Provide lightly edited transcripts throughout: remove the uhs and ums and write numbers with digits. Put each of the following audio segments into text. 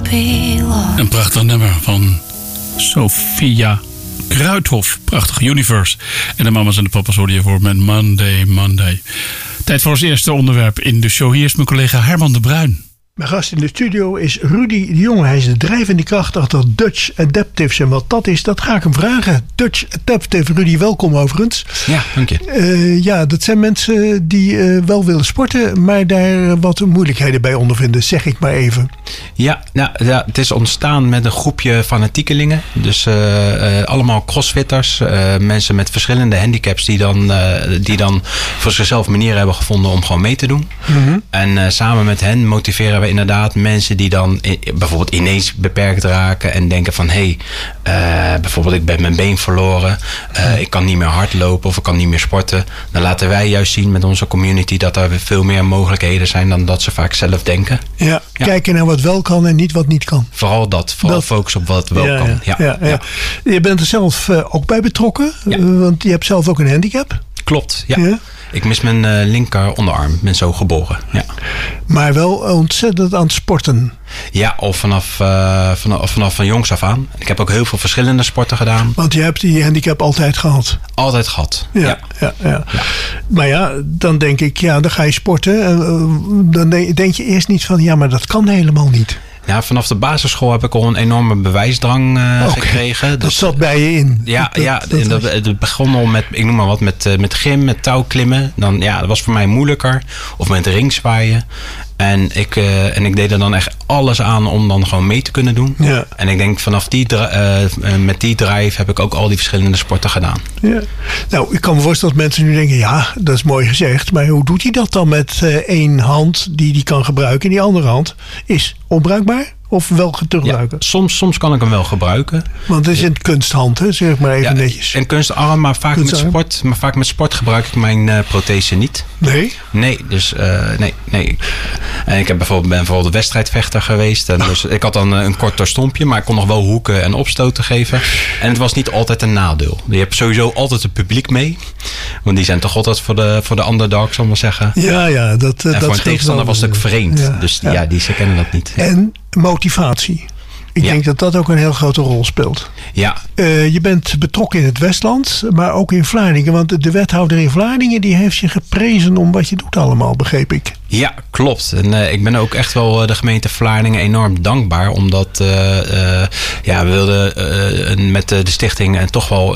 be lost. Een prachtig nummer van Sophia Kruithof. Prachtig Universe. En de mama's en de papa's hoorden je voor met Monday. Tijd voor ons eerste onderwerp in de show. Hier is mijn collega Herman de Bruin. Mijn gast in de studio is Rudy de Jonge. Hij is de drijvende kracht achter Dutch Adaptives. En wat dat is, dat ga ik hem vragen. Dutch Adaptive, Rudy, welkom overigens. Ja, dank je. Ja, dat zijn mensen die wel willen sporten, maar daar wat moeilijkheden bij ondervinden, zeg ik maar even. Ja, het is ontstaan met een groepje fanatiekelingen. Dus allemaal crossfitters. Mensen met verschillende handicaps die dan voor zichzelf manieren hebben gevonden om gewoon mee te doen. Mm-hmm. En samen met hen motiveren we inderdaad mensen die dan bijvoorbeeld ineens beperkt raken en denken van bijvoorbeeld ik ben mijn been verloren, ik kan niet meer hardlopen of ik kan niet meer sporten. Dan laten wij juist zien met onze community dat er veel meer mogelijkheden zijn dan dat ze vaak zelf denken. Ja. Kijken naar wat wel kan en niet wat niet kan. Vooral focus op wat wel kan. Ja. Je bent er zelf ook bij betrokken, want je hebt zelf ook een handicap. Klopt, ja. Ik mis mijn linker onderarm. Ben zo geboren. Ja. Maar wel ontzettend aan het sporten. Ja, of vanaf van jongs af aan. Ik heb ook heel veel verschillende sporten gedaan. Want je hebt die handicap altijd gehad. Altijd gehad. Ja. Maar ja, dan denk ik, dan ga je sporten. Dan denk je eerst niet van, maar dat kan helemaal niet. Ja, vanaf de basisschool heb ik al een enorme bewijsdrang gekregen. Dat zat bij je in. Het begon al met, ik noem maar wat, met gym, met touwklimmen. Dat was voor mij moeilijker. Of met ringzwaaien. En ik deed er dan echt alles aan om dan gewoon mee te kunnen doen. Ja. En ik denk vanaf met die drive heb ik ook al die verschillende sporten gedaan. Ja. Nou, ik kan me voorstellen dat mensen nu denken, dat is mooi gezegd. Maar hoe doet hij dat dan met één hand die kan gebruiken en die andere hand is onbruikbaar? Of wel te gebruiken? Ja, soms kan ik hem wel gebruiken. Want het is een kunsthand, hè? Zeg maar even netjes. En kunstarm, maar vaak met sport gebruik ik mijn prothese niet. Nee? Nee, dus nee. En ik ben bijvoorbeeld wedstrijdvechter geweest. En dus ik had dan een korter stompje, maar ik kon nog wel hoeken en opstoten geven. En het was niet altijd een nadeel. Je hebt sowieso altijd het publiek mee. Want die zijn toch altijd voor de underdog, zal ik maar zeggen. Ja, dat en voor een tegenstander was het ook vreemd. Ja, dus ze kennen dat niet. En motivatie. Ik denk dat dat ook een heel grote rol speelt. Ja. Je bent betrokken in het Westland, maar ook in Vlaardingen. Want de wethouder in Vlaardingen die heeft je geprezen om wat je doet allemaal, begreep ik. Ja, klopt. En ik ben ook echt wel de gemeente Vlaardingen enorm dankbaar. Omdat we wilden met de stichting toch wel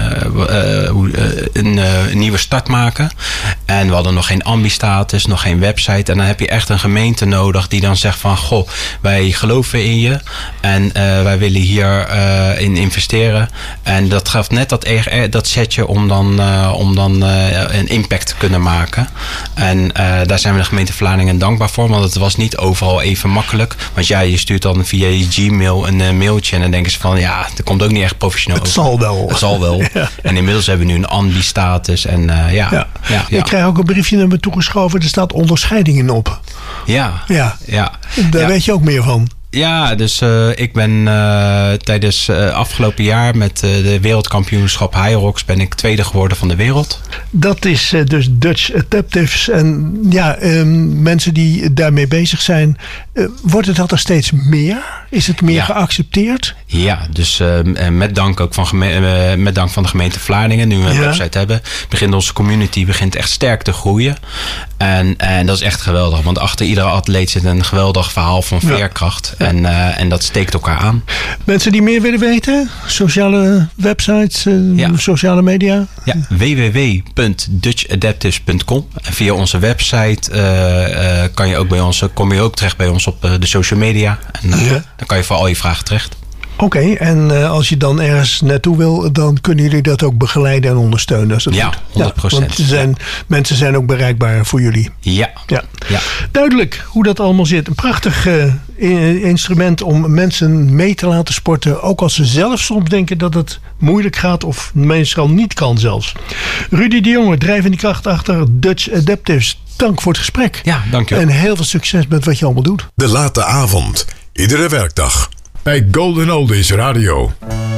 een nieuwe start maken. En we hadden nog geen ambi-status, nog geen website. En dan heb je echt een gemeente nodig die dan zegt van, goh, wij geloven in je. En wij willen hier in investeren. En dat gaf net dat setje om dan een impact te kunnen maken. En daar zijn we de gemeente Vlaardingen dankbaar voor. Want het was niet overal even makkelijk. Want je stuurt dan via je Gmail een mailtje. En dan denken ze van, dat komt ook niet echt professioneel over. Het zal wel. Ja. En inmiddels hebben we nu een ambi-status. En Ik krijg ook een briefje naar me toegeschoven. Er staat onderscheidingen op. Ja. Daar weet je ook meer van. Ja, dus ik ben tijdens afgelopen jaar met de wereldkampioenschap Hyrox ben ik tweede geworden van de wereld. Dat is dus Dutch Adaptives. En mensen die daarmee bezig zijn, wordt het er steeds meer? Is het meer geaccepteerd? Ja, dus met dank ook van de gemeente Vlaardingen, nu we een website hebben, begint onze community echt sterk te groeien. En dat is echt geweldig, want achter iedere atleet zit een geweldig verhaal van veerkracht. En dat steekt elkaar aan. Mensen die meer willen weten? Sociale websites, sociale media? Ja, www.dutchadaptives.com. En via onze website kom je ook terecht bij ons op de social media. En dan kan je voor al je vragen terecht. Oké, en als je dan ergens naartoe wil, dan kunnen jullie dat ook begeleiden en ondersteunen. Als dat 100%. Want mensen zijn ook bereikbaar voor jullie. Ja. Duidelijk hoe dat allemaal zit. Een prachtig instrument om mensen mee te laten sporten. Ook als ze zelf soms denken dat het moeilijk gaat of meestal niet kan zelfs. Rudy de Jonge, drijvende kracht achter Dutch Adaptives. Dank voor het gesprek. Ja, dank je wel. En heel veel succes met wat je allemaal doet. De late avond, iedere werkdag. Bij Golden Oldies Radio.